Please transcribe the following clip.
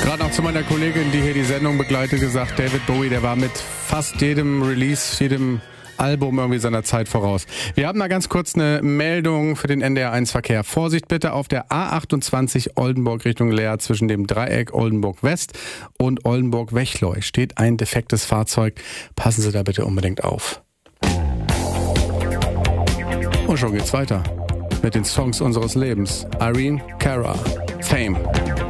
Gerade noch zu meiner Kollegin, die hier die Sendung begleitet, gesagt, David Bowie, der war mit fast jedem Release, jedem Album irgendwie seiner Zeit voraus. Wir haben mal ganz kurz eine Meldung für den NDR1-Verkehr. Vorsicht bitte auf der A28 Oldenburg Richtung Leer zwischen dem Dreieck Oldenburg West und Oldenburg Wechleu steht ein defektes Fahrzeug. Passen Sie da bitte unbedingt auf. Und schon geht's weiter mit den Songs unseres Lebens. Irene Cara, Fame.